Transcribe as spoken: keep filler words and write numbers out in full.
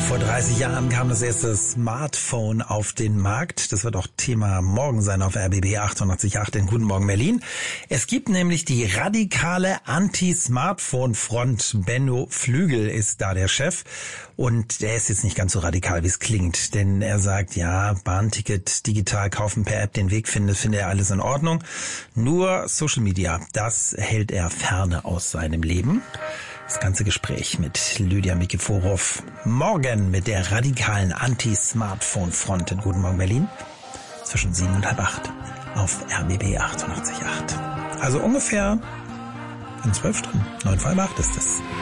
Vor dreißig Jahren kam das erste Smartphone auf den Markt. Das wird auch Thema morgen sein auf R B B achtundachtzig Komma acht in Guten Morgen Berlin. Es gibt nämlich die radikale Anti-Smartphone-Front. Benno Flügel ist da der Chef. Und der ist jetzt nicht ganz so radikal, wie es klingt. Denn er sagt, ja, Bahnticket digital kaufen per App, den Weg finden, das findet er alles in Ordnung. Nur Social Media, das hält er ferne aus seinem Leben. Das ganze Gespräch mit Lydia Mikiforov morgen mit der radikalen Anti-Smartphone-Front in Guten Morgen Berlin zwischen sieben und halb acht auf R B B achtundachtzig Komma acht. Also ungefähr in zwölf Stunden, neun vor halb acht ist es.